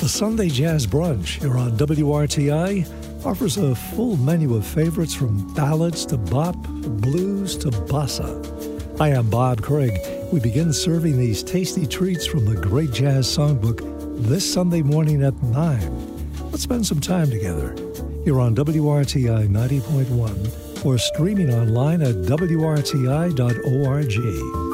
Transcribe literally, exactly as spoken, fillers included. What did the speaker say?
The Sunday Jazz Brunch here on W R T I offers a full menu of favorites from ballads to bop, blues to bossa. I am Bob Craig. We begin serving these tasty treats from the Great Jazz Songbook this Sunday morning at nine. Let's spend some time together here on W R T I ninety point one or streaming online at W R T I dot org.